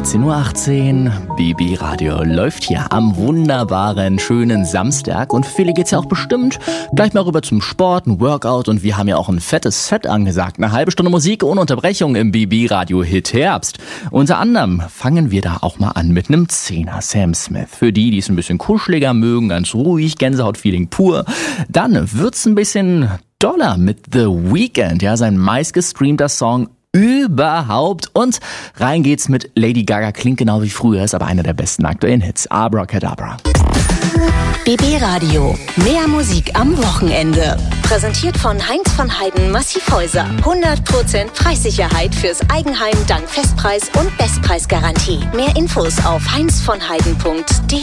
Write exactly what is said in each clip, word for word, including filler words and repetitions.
dreizehn Uhr achtzehn, B B Radio läuft hier am wunderbaren, schönen Samstag und für viele geht's ja auch bestimmt gleich mal rüber zum Sport, ein Workout und wir haben ja auch ein fettes Set angesagt. Eine halbe Stunde Musik ohne Unterbrechung im B B Radio Hit Herbst. Unter anderem fangen wir da auch mal an mit einem Zehner Sam Smith. Für die, die es ein bisschen kuscheliger mögen, ganz ruhig, Gänsehaut-Feeling pur. Dann wird's ein bisschen doller mit The Weeknd, ja, sein meistgestreamter Song überhaupt. Und rein geht's mit Lady Gaga, klingt genau wie früher, ist aber einer der besten aktuellen Hits. Abracadabra. B B Radio. Mehr Musik am Wochenende. Präsentiert von Heinz von Heiden Massivhäuser. hundert Prozent Preissicherheit fürs Eigenheim dank Festpreis- und Bestpreisgarantie. Mehr Infos auf heinz von heiden punkt de.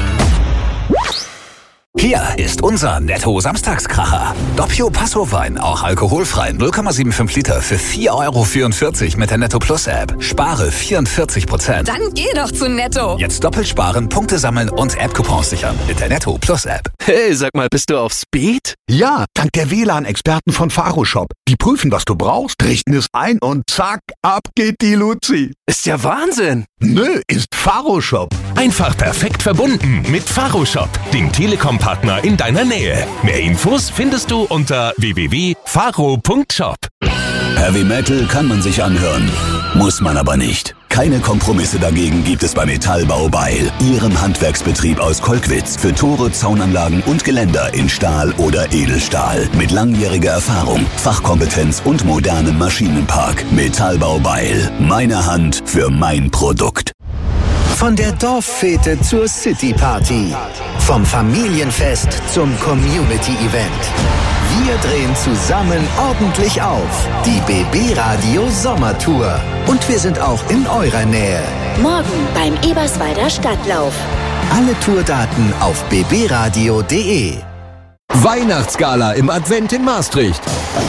Hier ist unser Netto-Samstagskracher. Doppio Passo-Wein, auch alkoholfrei, null Komma fünfundsiebzig Liter für vier Euro vierundvierzig mit der Netto Plus App. Spare vierundvierzig Prozent. Dann geh doch zu Netto. Jetzt doppelt sparen, Punkte sammeln und App-Coupons sichern mit der Netto Plus App. Hey, sag mal, bist du auf Speed? Ja, dank der W L A N-Experten von Faroshop. Die prüfen, was du brauchst, richten es ein und zack, ab geht die Luzi. Ist ja Wahnsinn. Nö, ist Faroshop. Einfach perfekt verbunden mit Faroshop, dem Telekom-Partner in deiner Nähe. Mehr Infos findest du unter w w w punkt faro punkt shop. Heavy Metal kann man sich anhören, muss man aber nicht. Keine Kompromisse dagegen gibt es bei Metallbau Beil, Ihrem Handwerksbetrieb aus Kolkwitz für Tore, Zaunanlagen und Geländer in Stahl oder Edelstahl. Mit langjähriger Erfahrung, Fachkompetenz und modernem Maschinenpark. Metallbau Beil, meine Hand für mein Produkt. Von der Dorffete zur City-Party. Vom Familienfest zum Community-Event. Wir drehen zusammen ordentlich auf. Die B B Radio Sommertour. Und wir sind auch in eurer Nähe. Morgen beim Eberswalder Stadtlauf. Alle Tourdaten auf b b radio punkt de. Weihnachtsgala im Advent in Maastricht.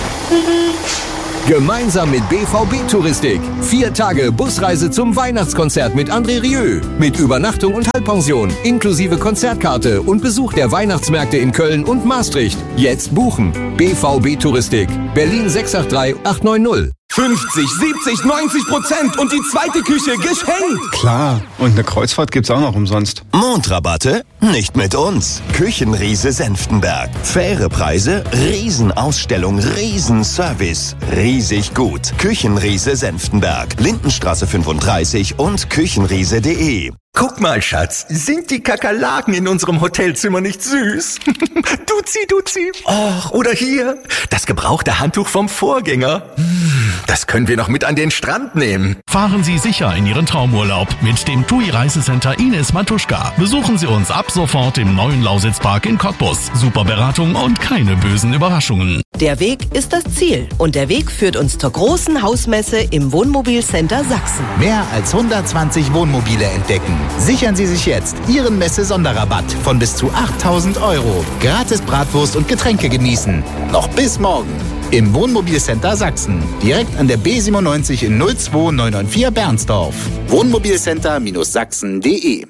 Gemeinsam mit B V B Touristik. Vier Tage Busreise zum Weihnachtskonzert mit André Rieu. Mit Übernachtung und Halbpension, inklusive Konzertkarte und Besuch der Weihnachtsmärkte in Köln und Maastricht. Jetzt buchen. B V B Touristik. Berlin sechs acht drei acht neun null. fünfzig, siebzig, neunzig Prozent und die zweite Küche geschenkt. Klar, und eine Kreuzfahrt gibt's auch noch umsonst. Mondrabatte? Nicht mit uns. Küchenriese Senftenberg. Faire Preise, Riesenausstellung, Riesenservice. Riesig gut. Küchenriese Senftenberg. Lindenstraße fünfunddreißig und küchenriese punkt de. Guck mal, Schatz, sind die Kakerlaken in unserem Hotelzimmer nicht süß? Duzi, duzi. Och, oder hier, das gebrauchte Handtuch vom Vorgänger. Das können wir noch mit an den Strand nehmen. Fahren Sie sicher in Ihren Traumurlaub mit dem T U I Reisecenter Ines Matuschka. Besuchen Sie uns ab sofort im neuen Lausitzpark in Cottbus. Super Beratung und keine bösen Überraschungen. Der Weg ist das Ziel und der Weg führt uns zur großen Hausmesse im Wohnmobilcenter Sachsen. Mehr als hundertzwanzig Wohnmobile entdecken. Sichern Sie sich jetzt Ihren Messe-Sonderrabatt von bis zu achttausend Euro. Gratis Bratwurst und Getränke genießen. Noch bis morgen. Im Wohnmobilcenter Sachsen. Direkt an der B siebenundneunzig in null zwei neun neun vier Bernsdorf. Wohnmobilcenter Sachsen punkt de.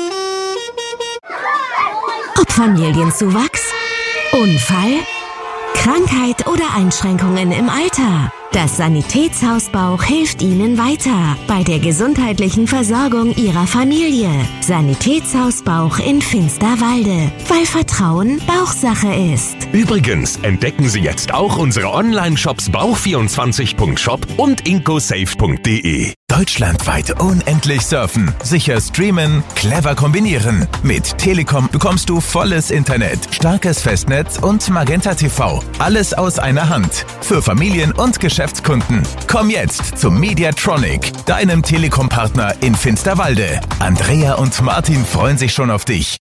Ob Familienzuwachs, Unfall, Krankheit oder Einschränkungen im Alter. Das Sanitätshaus Bauch hilft Ihnen weiter bei der gesundheitlichen Versorgung Ihrer Familie. Sanitätshaus Bauch in Finsterwalde, weil Vertrauen Bauchsache ist. Übrigens entdecken Sie jetzt auch unsere Online-Shops bauch vierundzwanzig punkt shop und incosafe punkt de. Deutschlandweit unendlich surfen, sicher streamen, clever kombinieren. Mit Telekom bekommst du volles Internet, starkes Festnetz und Magenta T V. Alles aus einer Hand. Für Familien und Geschäftskunden. Komm jetzt zum Mediatronic, deinem Telekom-Partner in Finsterwalde. Andrea und Martin freuen sich schon auf dich.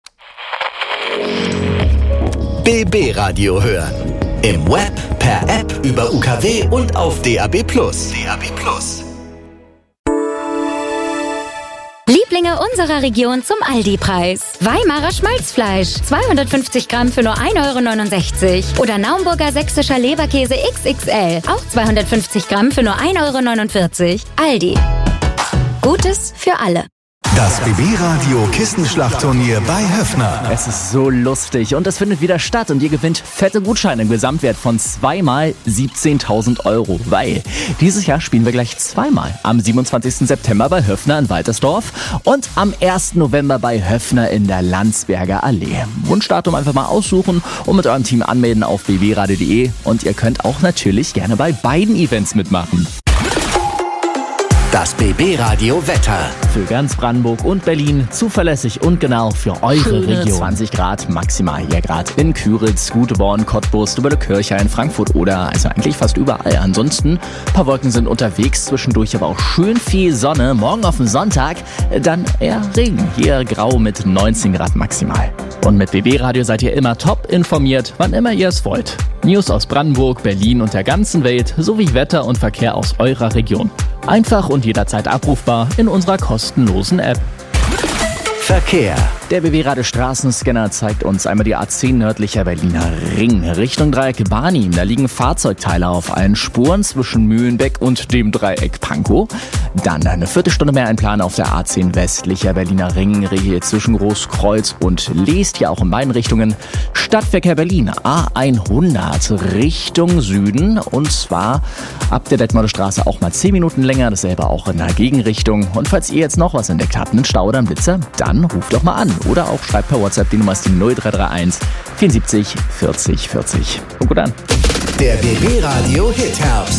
B B Radio hören. Im Web, per App, über U K W und auf D A B plus. D A B plus. Lieblinge unserer Region zum Aldi-Preis. Weimarer Schmalzfleisch, zweihundertfünfzig Gramm für nur ein Euro neunundsechzig. Oder Naumburger sächsischer Leberkäse X X L, auch zweihundertfünfzig Gramm für nur ein Euro neunundvierzig. Aldi. Gutes für alle. Das B B-Radio Kissenschlachtturnier bei Höffner. Es ist so lustig und es findet wieder statt und ihr gewinnt fette Gutscheine im Gesamtwert von zweimal siebzehntausend Euro, weil dieses Jahr spielen wir gleich zweimal. Am siebenundzwanzigsten September bei Höffner in Waltersdorf und am ersten November bei Höffner in der Landsberger Allee. Wunschdatum einfach mal aussuchen und mit eurem Team anmelden auf b b radio punkt de und ihr könnt auch natürlich gerne bei beiden Events mitmachen. Das B B-Radio Wetter. Für ganz Brandenburg und Berlin zuverlässig und genau für eure Schöne Region. zwanzig Grad maximal hier gerade in Küritz, Guteborn, Cottbus, Dubberle-Kirchhain, Frankfurt oder also eigentlich fast überall. Ansonsten ein paar Wolken sind unterwegs, zwischendurch aber auch schön viel Sonne. Morgen auf dem Sonntag dann eher Regen. Hier grau mit neunzehn Grad maximal. Und mit B B-Radio seid ihr immer top informiert, wann immer ihr es wollt. News aus Brandenburg, Berlin und der ganzen Welt sowie Wetter und Verkehr aus eurer Region. Einfach und jederzeit abrufbar in unserer kostenlosen App. Verkehr. Der B B-Radio Straßenscanner zeigt uns einmal die A zehn nördlicher Berliner Ring. Richtung Dreieck Barnim, da liegen Fahrzeugteile auf allen Spuren zwischen Mühlenbeck und dem Dreieck Pankow. Dann eine Viertelstunde mehr einplanen auf der A zehn westlicher Berliner Ring, Regel zwischen Großkreuz und Leest, ja auch in beiden Richtungen. Stadtverkehr Berlin, A hundert Richtung Süden und zwar ab der Detmolder Straße auch mal zehn Minuten länger, dasselbe auch in der Gegenrichtung. Und falls ihr jetzt noch was entdeckt habt, einen Stau oder einen Blitzer, dann ruft doch mal an oder auch schreibt per WhatsApp, die Nummer ist die null drei drei eins vierundsiebzig vierzig vierzig. Und gut an. Der B B-Radio Hit Herbst.